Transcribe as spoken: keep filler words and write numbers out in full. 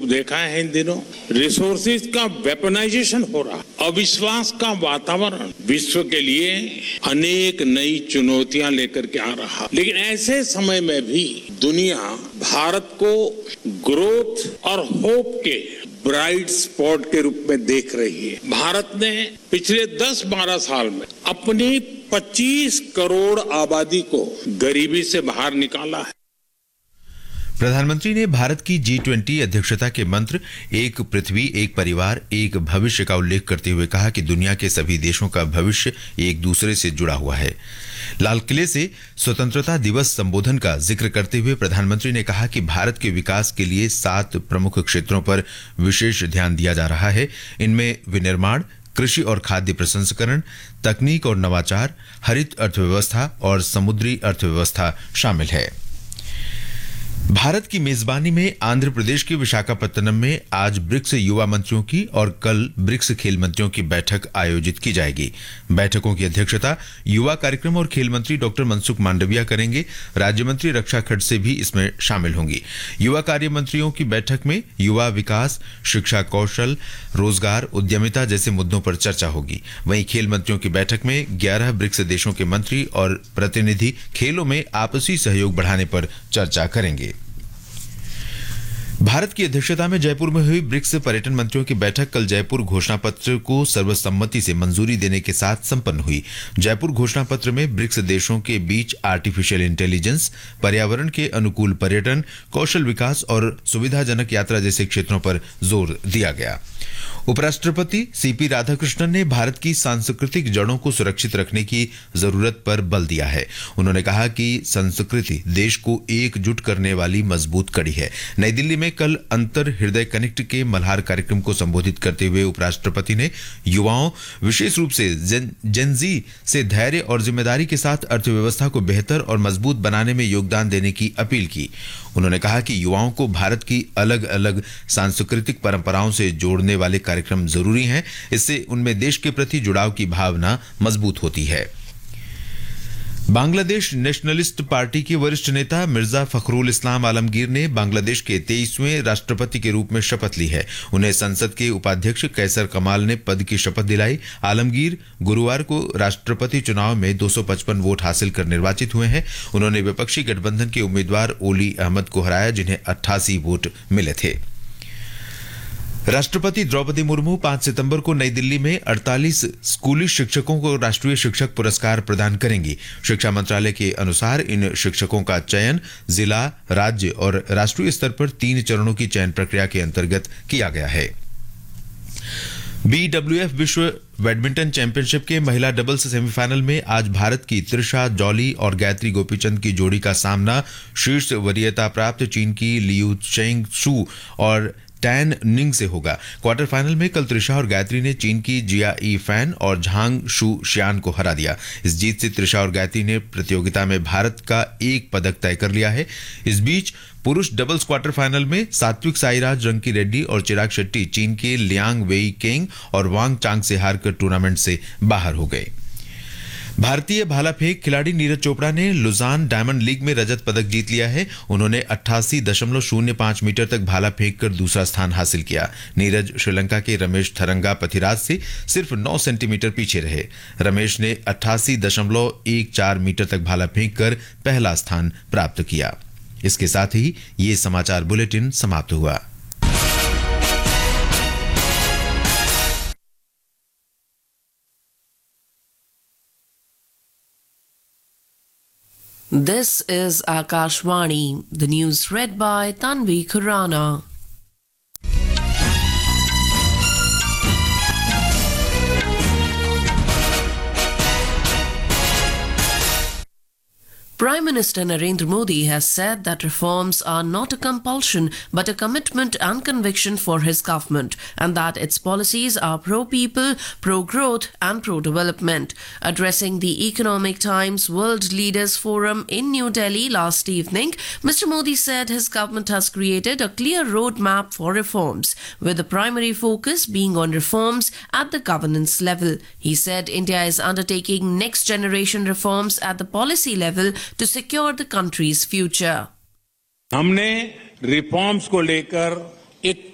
देखा है इन दिनों रिसोर्सेज का वेपनाइजेशन हो रहा, अविश्वास का वातावरण विश्व के लिए अनेक नई चुनौतियां लेकर के आ रहा। लेकिन ऐसे समय में भी दुनिया भारत को ग्रोथ और होप के ब्राइट स्पॉट के रूप में देख रही है। भारत ने पिछले दस बारह साल में अपनी पच्चीस करोड़ आबादी को गरीबी से बाहर निकाला है। प्रधानमंत्री ने भारत की जी ट्वेंटी अध्यक्षता के मंत्र एक पृथ्वी एक परिवार एक भविष्य का उल्लेख करते हुए कहा कि दुनिया के सभी देशों का भविष्य एक दूसरे से जुड़ा हुआ है। लाल किले से स्वतंत्रता दिवस संबोधन का जिक्र करते हुए प्रधानमंत्री ने कहा कि भारत के विकास के लिए सात प्रमुख क्षेत्रों पर विशेष ध्यान दिया जा रहा है। इनमें विनिर्माण, कृषि और खाद्य प्रसंस्करण, तकनीक और नवाचार, हरित अर्थव्यवस्था और समुद्री अर्थव्यवस्था शामिल है। भारत की मेजबानी में आंध्र प्रदेश के विशाखापत्तनम में आज ब्रिक्स युवा मंत्रियों की और कल ब्रिक्स खेल मंत्रियों की बैठक आयोजित की जाएगी। बैठकों की अध्यक्षता युवा कार्यक्रम और खेल मंत्री डॉक्टर मनसुख मांडविया करेंगे। राज्य मंत्री रक्षा खड़से भी इसमें शामिल होंगी। युवा कार्य मंत्रियों की बैठक में युवा विकास, शिक्षा, कौशल, रोजगार, उद्यमिता जैसे मुद्दों पर चर्चा होगी। वहीं खेल मंत्रियों की बैठक में ग्यारह ब्रिक्स देशों के मंत्री और प्रतिनिधि खेलों में आपसी सहयोग बढ़ाने पर चर्चा करेंगे। भारत की अध्यक्षता में जयपुर में हुई ब्रिक्स पर्यटन मंत्रियों की बैठक कल जयपुर घोषणा पत्र को सर्वसम्मति से मंजूरी देने के साथ संपन्न हुई। जयपुर घोषणा पत्र में ब्रिक्स देशों के बीच आर्टिफिशियल इंटेलिजेंस, पर्यावरण के अनुकूल पर्यटन, कौशल विकास और सुविधाजनक यात्रा जैसे क्षेत्रों पर जोर दिया गया। उपराष्ट्रपति सीपी राधाकृष्णन ने भारत की सांस्कृतिक जड़ों को सुरक्षित रखने की जरूरत पर बल दिया है। उन्होंने कहा कि संस्कृति देश को एकजुट करने वाली मजबूत कड़ी है। नई दिल्ली में कल अंतर हृदय कनेक्ट के मल्हार कार्यक्रम को संबोधित करते हुए उपराष्ट्रपति ने युवाओं, विशेष रूप से जेनजी से धैर्य और जिम्मेदारी के साथ अर्थव्यवस्था को बेहतर और मजबूत बनाने में योगदान देने की अपील की। उन्होंने कहा कि युवाओं को भारत की अलग अलग सांस्कृतिक परंपराओं से जोड़ने वाले कार्यक्रम जरूरी हैं। इससे उनमें देश के प्रति जुड़ाव की भावना मजबूत होती है। बांग्लादेश नेशनलिस्ट पार्टी के वरिष्ठ नेता मिर्जा फखरुल इस्लाम आलमगीर ने बांग्लादेश के तेईसवें राष्ट्रपति के रूप में शपथ ली है। उन्हें संसद के उपाध्यक्ष कैसर कमाल ने पद की शपथ दिलाई। आलमगीर गुरुवार को राष्ट्रपति चुनाव में दो सौ पचपन वोट हासिल कर निर्वाचित हुए हैं। उन्होंने विपक्षी गठबंधन के उम्मीदवार ओली अहमद को हराया, जिन्हें अट्ठासी वोट मिले थे। राष्ट्रपति द्रौपदी मुर्मू पांच सितंबर को नई दिल्ली में अड़तालीस स्कूली शिक्षकों को राष्ट्रीय शिक्षक पुरस्कार प्रदान करेंगी। शिक्षा मंत्रालय के अनुसार इन शिक्षकों का चयन जिला, राज्य और राष्ट्रीय स्तर पर तीन चरणों की चयन प्रक्रिया के अंतर्गत किया गया है। बीडब्ल्यूएफ विश्व बैडमिंटन चैंपियनशिप के महिला डबल्स सेमीफाइनल में आज भारत की त्रिशा जॉली और गायत्री गोपीचंद की जोड़ी का सामना शीर्ष वरीयता प्राप्त चीन की लियू चेंग शू और टैन निंग से होगा। क्वार्टर फाइनल में कल त्रिशा और गायत्री ने चीन की जिया ई फैन और झांग शू शियान को हरा दिया। इस जीत से त्रिशा और गायत्री ने प्रतियोगिता में भारत का एक पदक तय कर लिया है। इस बीच पुरुष डबल्स क्वार्टर फाइनल में सात्विक साईराज, रंकी रेड्डी और चिराग शेट्टी चीन के लियांग वेई केंग और वांग चांग से हारकर टूर्नामेंट से बाहर हो गए। भारतीय भाला फेंक खिलाड़ी नीरज चोपड़ा ने लुजान डायमंड लीग में रजत पदक जीत लिया है। उन्होंने अट्ठासी दशमलव शून्य पांच मीटर तक भाला फेंककर दूसरा स्थान हासिल किया। नीरज श्रीलंका के रमेश थरंगा पथिराज से सिर्फ नौ सेंटीमीटर पीछे रहे। रमेश ने अट्ठासी दशमलव एक चार मीटर तक भाला फेंककर पहला स्थान प्राप्त किया। इसके साथ ही ये समाचार बुलेटिन समाप्त हुआ। This is Akashvani, the news read by Tanvi Khurana. Prime Minister Narendra Modi has said that reforms are not a compulsion but a commitment and conviction for his government, and that its policies are pro-people, pro-growth and pro-development. Addressing the Economic Times World Leaders Forum in New Delhi last evening, Mister Modi said his government has created a clear roadmap for reforms, with the primary focus being on reforms at the governance level. He said India is undertaking next generation reforms at the policy level to secure the country's future. हमने reforms को लेकर एक